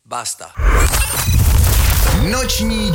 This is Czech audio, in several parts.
Basta. Noční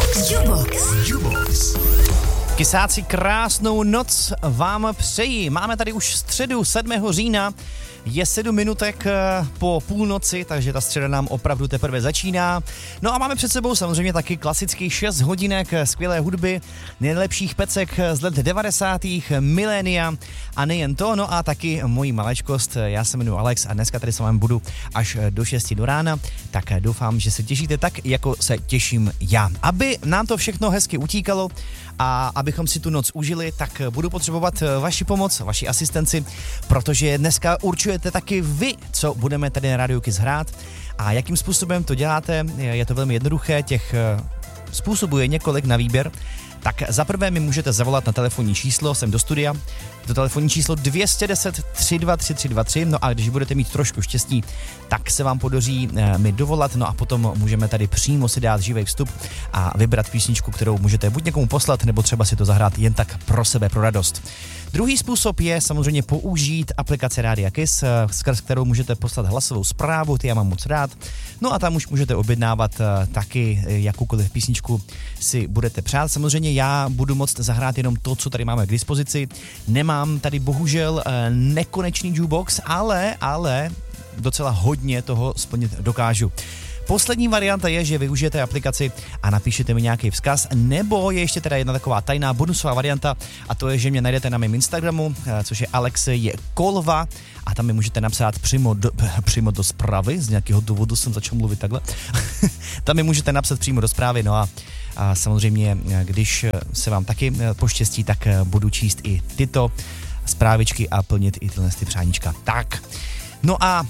Jubox. Kysáci, krásnou noc vám přeji. Máme tady už středu 7. října. Je 7 minutek po půlnoci, takže ta středa nám opravdu teprve začíná. No a máme před sebou samozřejmě taky klasický 6 hodinek skvělé hudby, nejlepších pecek z let 90. milénia a nejen to, no a taky mojí maličkost. Já se jmenuji Alex a dneska tady s vámi budu až do 6 do rána, tak doufám, že se těšíte tak, jako se těším já. Aby nám to všechno hezky utíkalo a abychom si tu noc užili, tak budu potřebovat vaši pomoc, vaši asistenci, protože dneska určujete taky vy, co budeme tady na Radio Kiss hrát a jakým způsobem to děláte. Je to velmi jednoduché, těch způsobů je několik na výběr. Tak zaprvé mi můžete zavolat na telefonní číslo sem do studia, to telefonní číslo 210 323 323, no a když budete mít trošku štěstí, tak se vám podaří mi dovolat, no a potom můžeme tady přímo si dát živý vstup a vybrat písničku, kterou můžete buď někomu poslat, nebo třeba si to zahrát jen tak pro sebe, pro radost. Druhý způsob je samozřejmě použít aplikaci Rádia Kiss, skrz kterou můžete poslat hlasovou zprávu, ty já mám moc rád. No a tam už můžete objednávat taky jakoukoliv písničku si budete přát. Samozřejmě já budu moct zahrát jenom to, co tady máme k dispozici. Nemám tady bohužel nekonečný jukebox, ale docela hodně toho splnit dokážu. Poslední varianta je, že využijete aplikaci a napíšete mi nějaký vzkaz, nebo je ještě teda jedna taková tajná bonusová varianta a to je, že mě najdete na mém Instagramu, což je Alexej Kolva a tam mi můžete napsat přímo do zprávy, z nějakého důvodu jsem začal mluvit takhle. Tam mi můžete napsat přímo do zprávy, no a samozřejmě, když se vám taky poštěstí, tak budu číst i tyto zprávičky a plnit i tyhle přáníčka. Tak. No a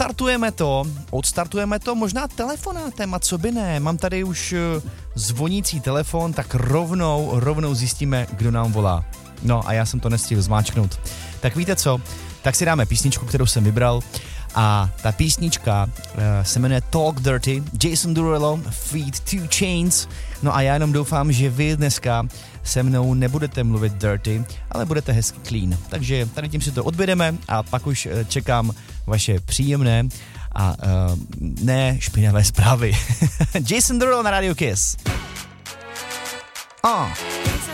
odstartujeme to možná telefonátem, a co by ne, mám tady už zvonící telefon, tak rovnou zjistíme, kdo nám volá. No a já jsem to nestihl zmáčknout. Tak víte co, tak si dáme písničku, kterou jsem vybral a ta písnička se jmenuje Talk Dirty, Jason Derulo, feat. 2 Chainz. No a já jenom doufám, že vy dneska se mnou nebudete mluvit dirty, ale budete hezky clean. Takže tady tím si to odbědeme a pak už čekám vaše příjemné a ne špinavé zprávy. Jason Derulo na Radio Kiss.